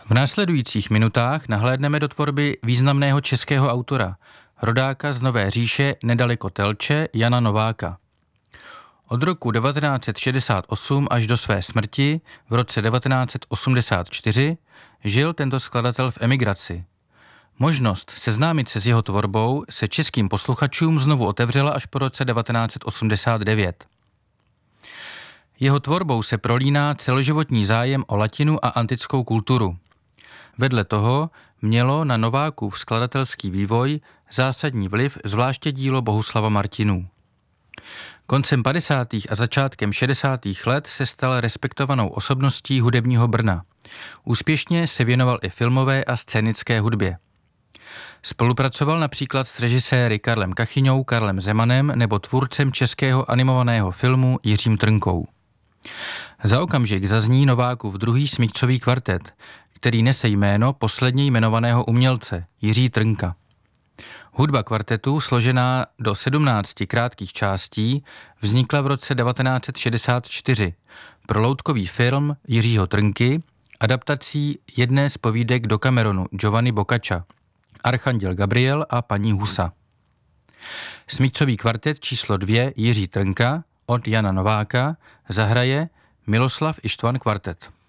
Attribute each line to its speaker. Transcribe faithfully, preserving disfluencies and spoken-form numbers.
Speaker 1: V následujících minutách nahlédneme do tvorby významného českého autora, rodáka z Nové Říše nedaleko Telče Jana Nováka. Od roku devatenáct set šedesát osm až do své smrti v roce devatenáct set osmdesát čtyři žil tento skladatel v emigraci. Možnost seznámit se s jeho tvorbou se českým posluchačům znovu otevřela až po roce devatenáct set osmdesát devět. Jeho tvorbou se prolíná celoživotní zájem o latinu a antickou kulturu. Vedle toho mělo na Novákův skladatelský vývoj zásadní vliv zvláště dílo Bohuslava Martinů. Koncem padesátých a začátkem šedesátých let se stal respektovanou osobností hudebního Brna. Úspěšně se věnoval i filmové a scénické hudbě. Spolupracoval například s režiséry Karlem Kachyňou, Karlem Zemanem nebo tvůrcem českého animovaného filmu Jiřím Trnkou. Za okamžik zazní Novákův druhý smyčcový kvartet, který nese jméno posledně jmenovaného umělce Jiří Trnka. Hudba kvartetu, složená do sedmnácti krátkých částí, vznikla v roce devatenáct set šedesát čtyři pro loutkový film Jiřího Trnky, adaptací jedné z povídek do Cameronu Giovanni Boccaccia, Archanděl Gabriel a paní Husa. Smyčcový kvartet číslo dvě Jiří Trnka od Jana Nováka zahraje Miloslav Ištvan Kvartet.